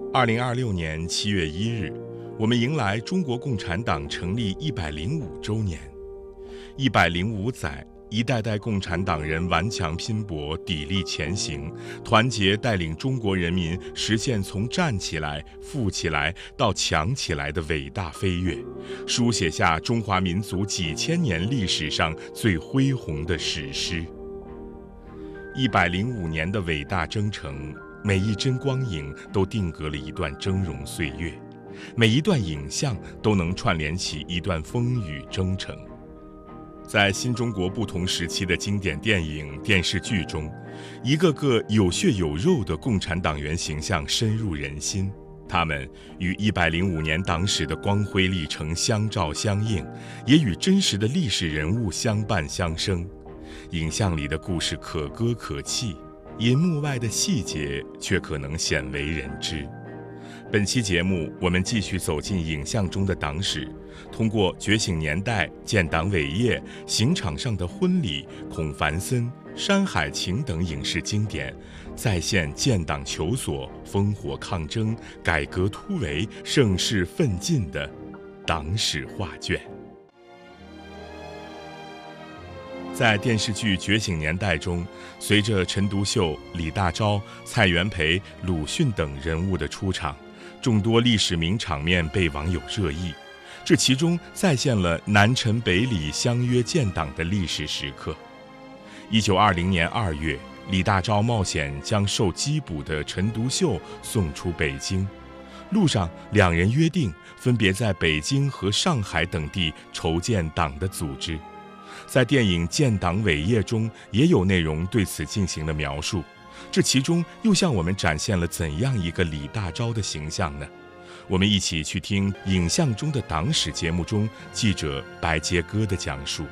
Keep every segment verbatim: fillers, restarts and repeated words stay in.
二零二六年七月一日，我们迎来中国共产党成立一百零五周年。一百零五载，一代代共产党人顽强拼搏，砥砺前行，团结带领中国人民实现从站起来、富起来到强起来的伟大飞跃，书写下中华民族几千年历史上最恢宏的史诗。一百零五年的伟大征程，每一帧光影都定格了一段峥嵘岁月，每一段影像都能串联起一段风雨征程。在新中国不同时期的经典电影、电视剧中，一个个有血有肉的共产党员形象深入人心，他们与一百零五年党史的光辉历程相照相映，也与真实的历史人物相伴相生。影像里的故事可歌可泣，银幕外的细节却可能鲜为人知。本期节目，我们继续走进影像中的党史，通过《觉醒年代》、建党伟业、刑场上的婚礼、孔繁森、山海情等影视经典，再现建党求索、烽火抗争、改革突围、盛世奋进的党史画卷。在电视剧《觉醒年代》中，随着陈独秀、李大钊、蔡元培、鲁迅等人物的出场，众多历史名场面被网友热议，这其中再现了南陈北李相约建党的历史时刻。一九二零年二月，李大钊冒险将受缉捕的陈独秀送出北京，路上两人约定分别在北京和上海等地筹建党的组织。在电影《建党伟业》中也有内容对此进行了描述，这其中又向我们展现了怎样一个李大钊的形象呢？我们一起去听影像中的党史节目中记者白杰哥的讲述。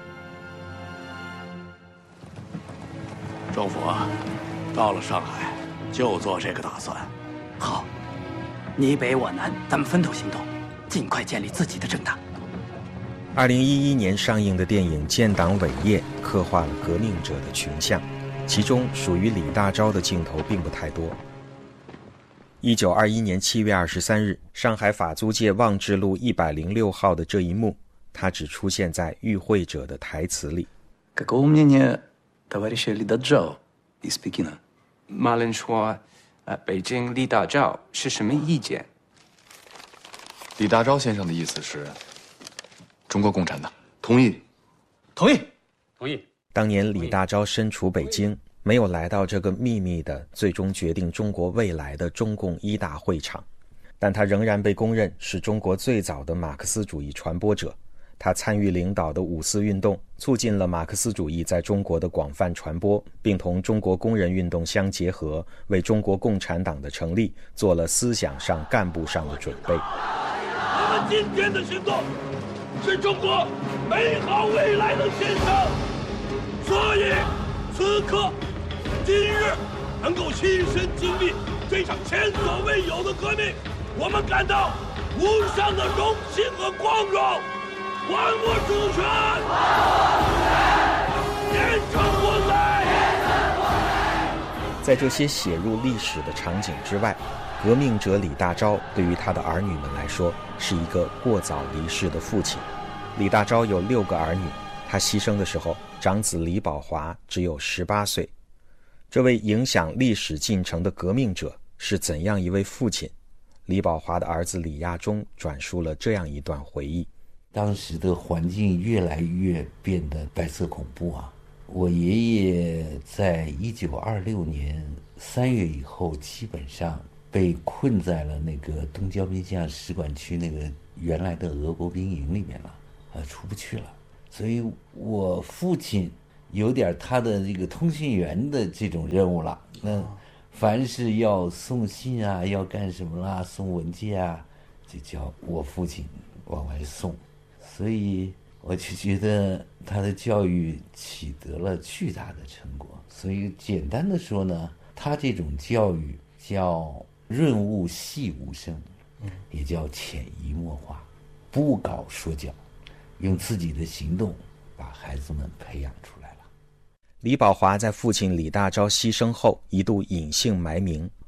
政府啊，到了上海就做这个打算。 好，你北我南，咱们分头行动，尽快建立自己的政党。 二零一一年上映的电影《建党伟业》刻画了革命者的群像，其中属于李大钊的镜头并不太多。一九二一年七月二十三日，上海法租界望志路一百零六号的这一幕，他只出现在与会者的台词里。 Каково мнение товарища Ли Дажао из Пекина? 马人说，呃，北京李大钊是什么意见？ 李大钊先生的意思是，中国共产党。 同意， 同意， 同意。 当年李大钊身处北京，没有来到这个秘密的、最终决定中国未来的中共一大会场，但他仍然被公认是中国最早的马克思主义传播者。他参与领导的五四运动，促进了马克思主义在中国的广泛传播，并同中国工人运动相结合，为中国共产党的成立做了思想上、干部上的准备。 我们今天的行动是中国美好未来的献上，所以此刻今日能够亲身经历这场前所未有的革命，我们感到无上的荣幸和光荣。还我主权，坚守我在。 在这些写入历史的场景之外，革命者李大钊对于他的儿女们来说是一个过早离世的父亲。李大钊有六个儿女，他牺牲的时候，长子李宝华只有十八岁。这位影响历史进程的革命者是怎样一位父亲？李宝华的儿子李亚中转述了这样一段回忆。 当时的环境越来越变得白色恐怖啊！我爷爷在一九二六年三月以后，基本上被困在了那个东交宾巷使馆区那个原来的俄国兵营里面了，啊，出不去了。所以我父亲有点他的这个通讯员的这种任务了。那凡是要送信啊，要干什么啦，送文件啊，就叫我父亲往外送。所以我就觉得他的教育取得了巨大的成果。所以简单的说呢，他这种教育叫润物细无声，也叫潜移默化，不搞说教，用自己的行动把孩子们培养出来了。 李宝华在父亲李大钊牺牲后一度隐姓埋名，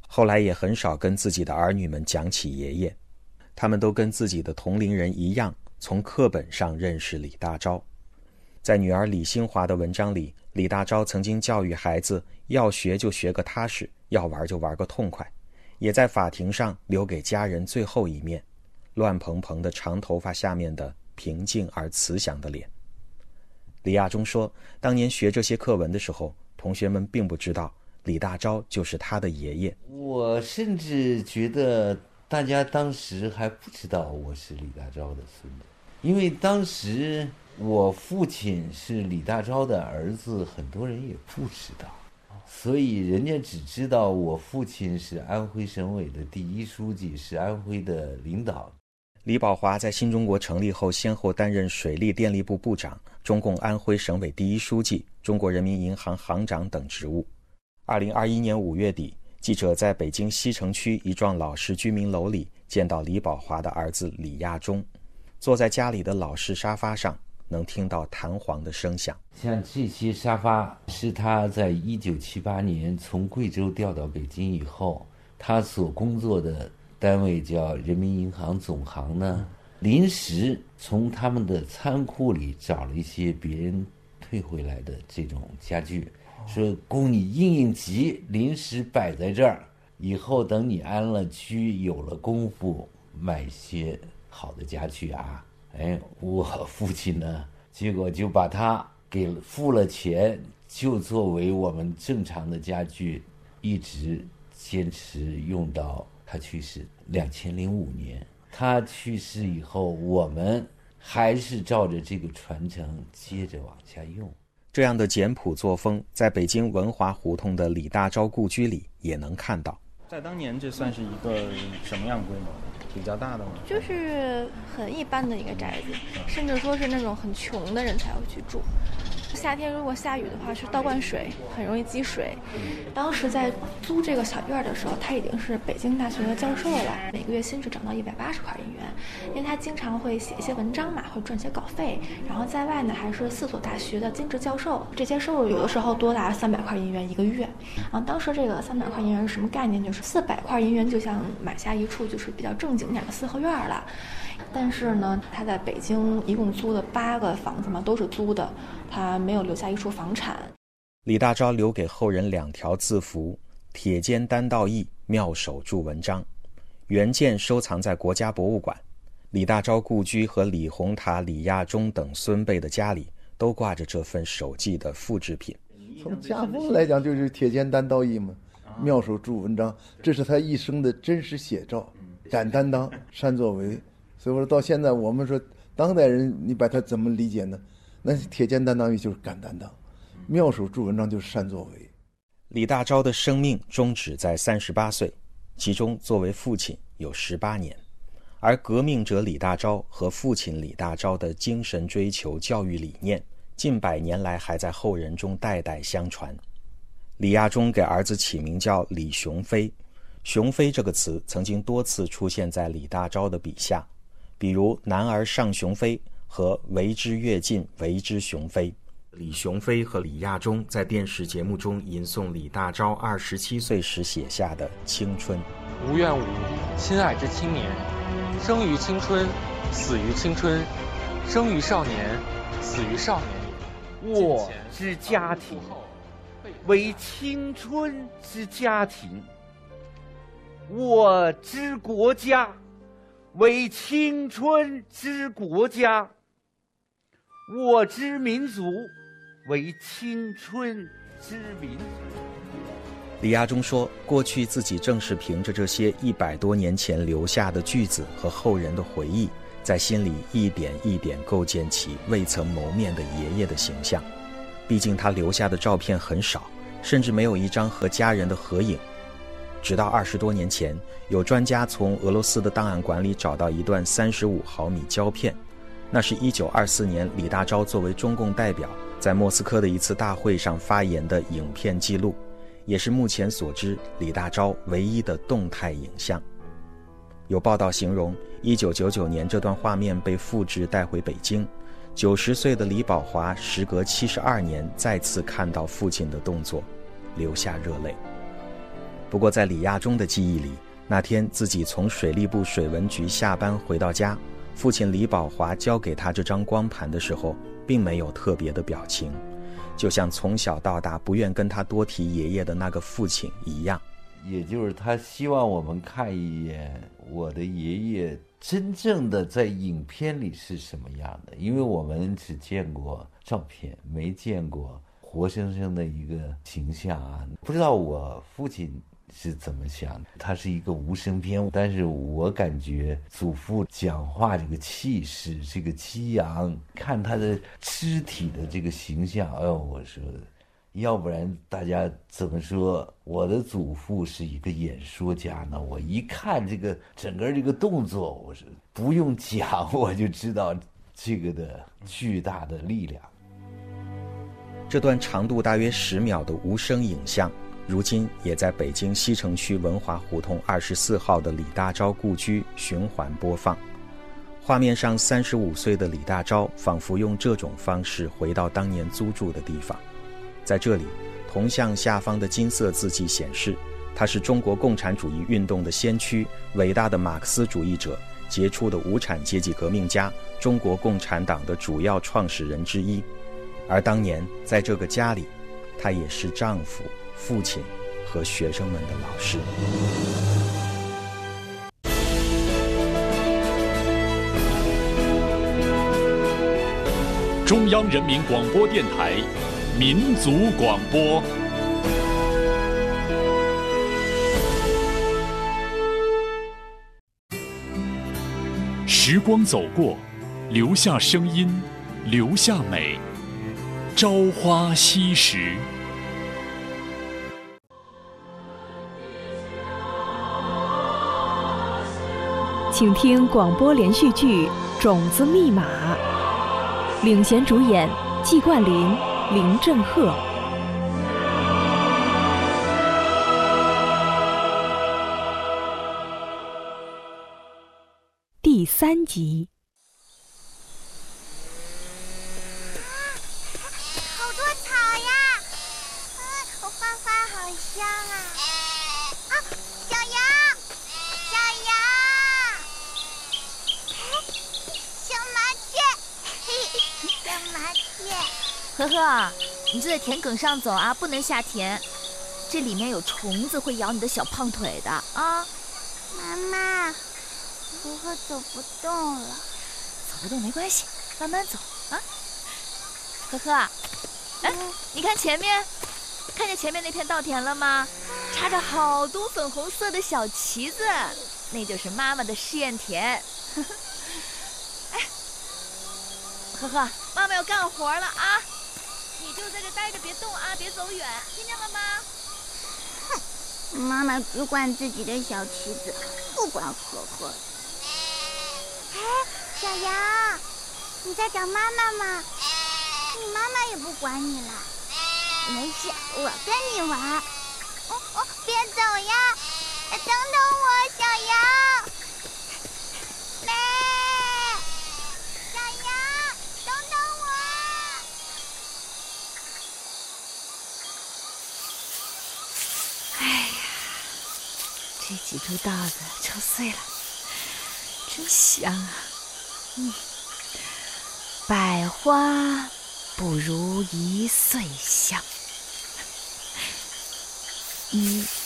后来也很少跟自己的儿女们讲起爷爷，他们都跟自己的同龄人一样，从课本上认识李大钊。在女儿李新华的文章里，李大钊曾经教育孩子要学就学个踏实，要玩就玩个痛快，也在法庭上留给家人最后一面，乱蓬蓬的长头发下面的平静而慈祥的脸。李亚中说，当年学这些课文的时候，同学们并不知道李大钊就是他的爷爷。 我甚至觉得大家当时还不知道我是李大钊的孙子，因为当时我父亲是李大钊的儿子，很多人也不知道，所以人家只知道我父亲是安徽省委的第一书记，是安徽的领导。 李宝华在新中国成立后，先后担任水利电力部部长、中共安徽省委第一书记、中国人民银行行长等职务。二零二一年五月底，记者在北京西城区一幢老式居民楼里见到李宝华的儿子李亚中，坐在家里的老式沙发上，能听到弹簧的声响。 像这些沙发是他在一九七八年从贵州调到北京以后，他所工作的单位叫人民银行总行呢，临时从他们的仓库里找了一些别人退回来的这种家具，说供你应应急，临时摆在这儿，以后等你安了居，有了功夫，买些好的家具啊。哎，我父亲呢，结果就把他给付了钱，就作为我们正常的家具，一直坚持用到他去世两千零五年。他去世以后，我们还是照着这个传承接着往下用。 这样的简朴作风，在北京文华胡同的李大钊故居里也能看到。 在当年，这算是一个什么样规模？比较大的吗？ 就是很一般的一个宅子，甚至说是那种很穷的人才会去住。夏天如果下雨的话，是倒灌水，很容易积水。当时在租这个小院的时候，他已经是北京大学的教授了，每个月薪水涨到一百八十块银元，因为他经常会写一些文章嘛，会赚些稿费。然后在外呢，还是四所大学的兼职教授，这些收入有的时候多达三百块银元一个月。然后当时这个三百块银元是什么概念？就是四百块银元就像买下一处就是比较正经点的四合院了。但是呢，他在北京一共租的八个房子嘛，都是租的，他没有留下一处房产。 李大钊留给后人两条字符：铁肩担道义，妙手著文章。原件收藏在国家博物馆。李大钊故居和李洪塔、李亚中等孙辈的家里都挂着这份手记的复制品。 从家风来讲，就是铁肩担道义嘛，妙手著文章，这是他一生的真实写照。敢担当，善作为。所以说到现在，我们说当代人，你把它怎么理解呢？那铁肩担当义就是敢担当，妙手著文章就是善作为。 李大钊的生命终止在三十八岁，其中作为父亲有十八年，而革命者李大钊和父亲李大钊的精神追求、教育理念，近百年来还在后人中代代相传。李亚中给儿子起名叫李雄飞，雄飞这个词曾经多次出现在李大钊的笔下，比如男儿上雄飞和为之跃进，为之雄飞。李雄飞和李亚中在电视节目中吟诵李大钊二十七岁时写下的《青春》。 无怨无，亲爱之青年，生于青春，死于青春，生于少年，死于少年也。 我之家庭，为青春之家庭；我之国家，为青春之国家；我之民族，为青春之民族。 李亚中说，过去自己正是凭着这些一百多年前留下的句子和后人的回忆，在心里一点一点构建起未曾谋面的爷爷的形象。毕竟他留下的照片很少，甚至没有一张和家人的合影。直到二十多年前，有专家从俄罗斯的档案馆里找到一段三十五毫米胶片，那是一九二四年李大钊作为中共代表在莫斯科的一次大会上发言的影片记录，也是目前所知李大钊唯一的动态影像。有报道形容，一九九九年这段画面被复制带回北京，九十岁的李宝华时隔七十二年再次看到父亲的动作，流下热泪。 不过在李亚中的记忆里，那天自己从水利部水文局下班回到家，父亲李宝华交给他这张光盘的时候，并没有特别的表情，就像从小到大不愿跟他多提爷爷的那个父亲一样。 也就是他希望我们看一眼我的爷爷真正的在影片里是什么样的，因为我们只见过照片，没见过活生生的一个形象啊。不知道我父亲是怎么想的，它是一个无声片，但是我感觉祖父讲话这个气势，这个激昂，看他的肢体的这个形象，哎呦，我说要不然大家怎么说我的祖父是一个演说家呢？我一看这个整个这个动作，我是不用讲我就知道这个的巨大的力量。 这段长度大约十秒的无声影像，如今也在北京西城区文华胡同二十四号的李大钊故居循环播放。画面上三十五岁的李大钊仿佛用这种方式回到当年租住的地方。在这里，铜像下方的金色字迹显示，他是中国共产主义运动的先驱，伟大的马克思主义者，杰出的无产阶级革命家，中国共产党的主要创始人之一。而当年在这个家里，他也是丈夫、父亲和学生们的老师。 中央人民广播电台民族广播。时光走过，留下声音，留下美。朝花夕拾。 请听广播连续剧《种子密码》，领衔主演季冠霖、林正赫。第三集。 好多草呀！啊，花花好香啊！啊，小羊，小羊，小麻雀，嘿，小麻雀。 呵呵，你就在田埂上走啊，不能下田，这里面有虫子会咬你的小胖腿的啊。 妈妈，我可走不动了。 走不动没关系，慢慢走啊。呵呵，哎，你看前面，看见前面那片稻田了吗？插着好多粉红色的小旗子，那就是妈妈的试验田。哎，呵呵，妈妈要干活了啊！你就在这待着，别动啊，别走远，听见了吗？ 哼，妈妈只管自己的小旗子，不管呵呵。哎，小羊，你在找妈妈吗？你妈妈也不管你了。没事，我跟你玩。哦哦，别走呀！等等我，小羊。妹，小羊，等等我。 哎呀，这几株稻子抽碎了，真香啊！嗯，百花不如一岁香。你